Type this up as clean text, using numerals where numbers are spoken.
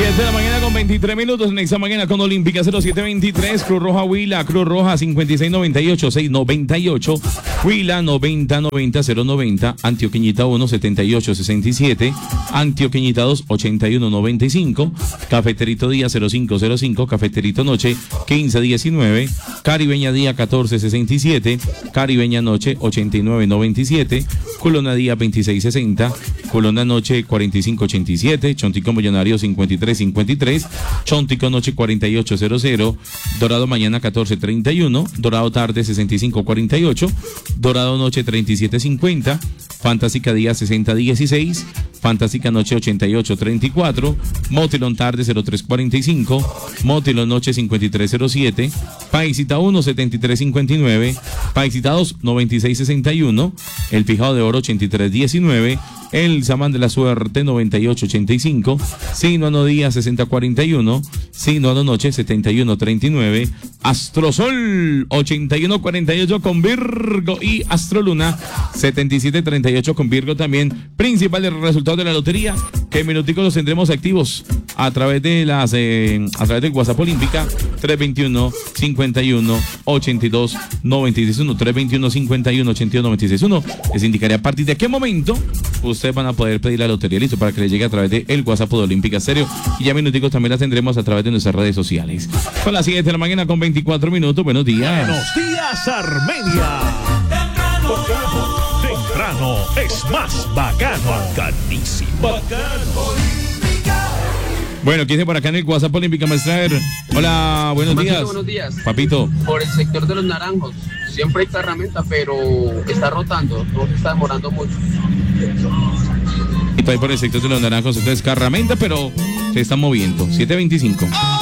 10 de la mañana con 23 minutos en esta mañana con Olímpica 0723, Cruz Roja Huila, Cruz Roja 5698-698, Huila 9090-090, Antioqueñita 1 7867, Antioqueñita 2 8195, Cafeterito Día 0505, Cafeterito Noche 1519, Caribeña Día 1467, Caribeña Noche 8997, Colona Día 2660, Colona Noche 4587, Chontico Millonario 5353, Chontico Noche 4800, Dorado Mañana 1431, Dorado Tarde 6548, Dorado Noche 3750, Fantástica Día 6016, Fantástica Noche 8834, Motilón Tarde 0345, Motilón Noche 5307, Paisita 1 7359, Paisita 2 9661, El Fijado de Oro 8319, El Samán de la Suerte 9885, Sinuano Día 6041, Sinuano Noche 7139, Astrosol 8148 con Virgo y Astroluna 7738 con Virgo también. Principales resultados de la lotería, que en minuticos los tendremos activos a través de las a través del WhatsApp Olímpica 321 51 82 961 321 51 82 961. Les indicaré a partir de qué momento ustedes van a poder pedir la lotería, listo, para que les llegue a través de el WhatsApp de Olímpica Estéreo, y ya minuticos también la tendremos a través de nuestras redes sociales. Son las 7 de la mañana con 24 minutos. Buenos días. Buenos días, Armenia. Temprano es más bacano, bacanísimo. Bacano. Bueno, ¿quién es por acá en el WhatsApp Olímpica, maestra? Hola, buenos días. Buenos días. Papito. Por el sector de los naranjos, siempre hay carramenta, pero está rotando, no se está demorando mucho. Y por el sector de los naranjos, entonces carramenta, pero se está moviendo. 725.